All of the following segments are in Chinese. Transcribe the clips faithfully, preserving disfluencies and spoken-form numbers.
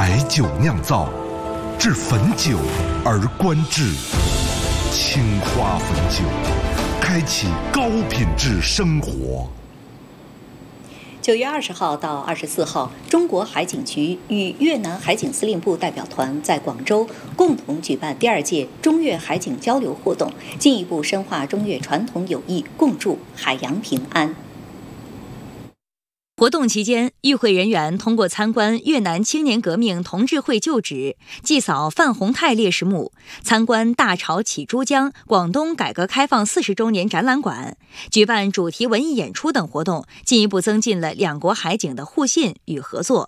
白酒酿造，至汾酒而观之。青花汾酒，开启高品质生活。 九月二十号到二十四号，中国海警局与越南海警司令部代表团在广州共同举办第二届中越海警交流活动，进一步深化中越传统友谊，共筑海洋平安。活动期间，与会人员通过参观越南青年革命同志会旧址、祭扫范洪泰烈士墓、参观大潮起珠江广东改革开放四十周年展览馆、举办主题文艺演出等活动，进一步增进了两国海警的互信与合作。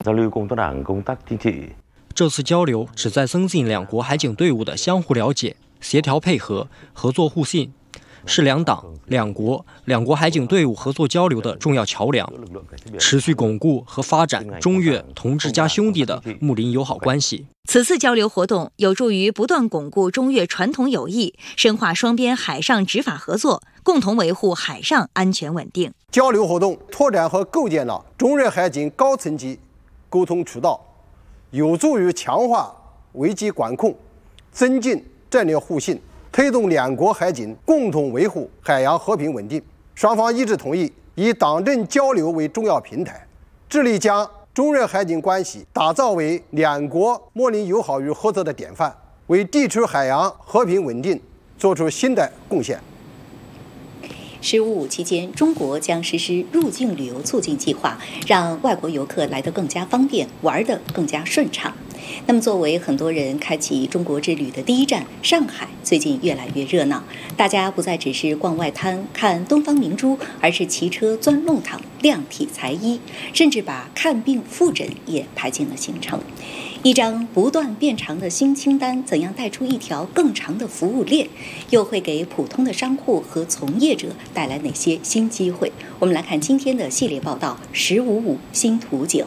这次交流旨在增进两国海警队伍的相互了解、协调配合、合作互信，是两党、两国、两国海警队伍合作交流的重要桥梁，持续巩固和发展中越同志加兄弟的睦邻友好关系。 此次交流活动有助于不断巩固中越传统友谊，深化双边海上执法合作，共同维护海上安全稳定。 交流活动拓展和构建了中越海警高层级沟通渠道，有助于强化危机管控，增进战略互信，推动两国海警共同维护海洋和平稳定。双方一致同意以党政交流为重要平台，致力将中越海警关系打造为两国睦邻友好与合作的典范，为地区海洋和平稳定做出新的贡献。 十五五期间，中国将实施入境旅游促进计划，让外国游客来得更加方便，玩得更加顺畅。那么，作为很多人开启中国之旅的第一站，上海最近越来越热闹。大家不再只是逛外滩、看东方明珠，而是骑车钻弄堂、量体裁衣，甚至把看病复诊也排进了行程。一张不断变长的新清单，怎样带出一条更长的服务链？又会给普通的商户和从业者带来哪些新机会？我们来看今天的系列报道：十五五新图景。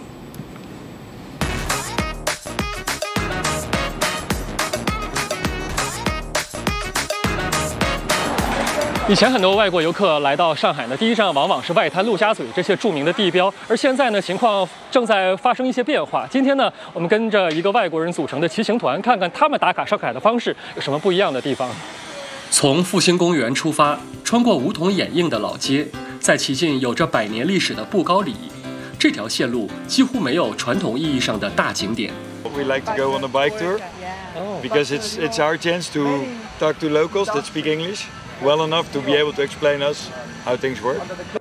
以前很多外国游客来到上海呢，第一站往往是外滩、陆家嘴这些著名的地标，而现在呢，情况正在发生一些变化。今天呢，我们跟着一个外国人组成的骑行团，看看他们打卡上海的方式有什么不一样的地方。从复兴公园出发，穿过梧桐掩映的老街，再骑进有着百年历史的步高里，这条线路几乎没有传统意义上的大景点。 We like to go on a bike tour because it's it's our chance to talk to locals that speak English well enough to be able to explain us how things work.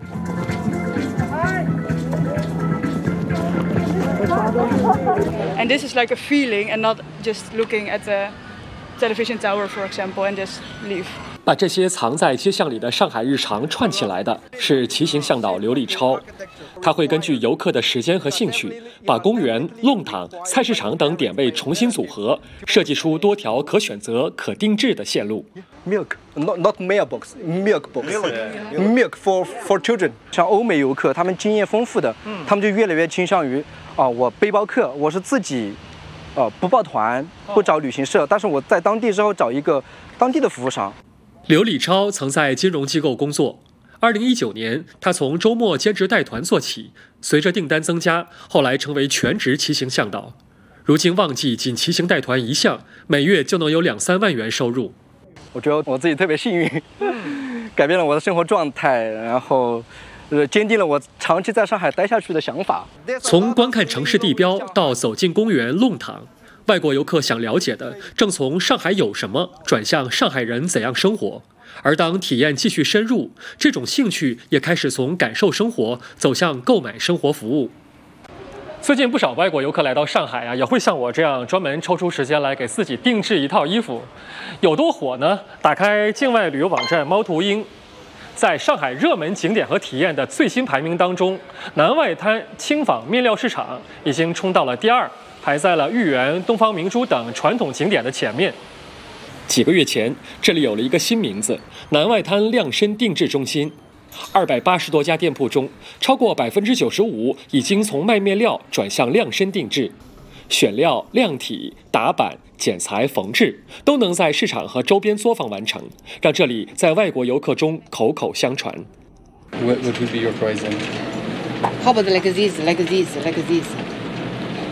And this is like a feeling and not just looking at the television tower, for example, and just leave. 把这些藏在街巷里的上海日常串起来的是骑行向导刘立超，他会根据游客的时间和兴趣，把公园、弄堂、菜市场等点位重新组合，设计出多条可选择、可定制的线路。 Milk, not not mailbox, milk box, milk for for children. 像欧美游客，他们经验丰富的，他们就越来越倾向于啊，我背包客，我是自己，呃，不报团，不找旅行社，但是我在当地之后找一个当地的服务商。 刘立超曾在金融机构工作。二零一九年，他从周末兼职带团做起，随着订单增加，后来成为全职骑行向导。如今旺季仅骑行带团一项，每月就能有两三万元收入。 我觉得我自己特别幸运，改变了我的生活状态，然后呃，坚定了我长期在上海待下去的想法。 从观看城市地标到走进公园、弄堂，外国游客想了解的正从上海有什么转向上海人怎样生活。而当体验继续深入，这种兴趣也开始从感受生活走向购买生活服务。最近不少外国游客来到上海啊，也会像我这样专门抽出时间来给自己定制一套衣服。有多火呢？打开境外旅游网站猫头鹰，在上海热门景点和体验的最新排名当中，南外滩轻纺面料市场已经冲到了第二，排在了豫园、东方明珠等传统景点的前面。几个月前，这里有了一个新名字——南外滩量身定制中心。二百八十多家店铺中，超过百分之九十五已经从卖面料转向量身定制，选料、量体、打版、剪裁、缝制都能在市场和周边作坊完成，让这里在外国游客中口口相传。 What would be your price then? How about like this, like this, like this?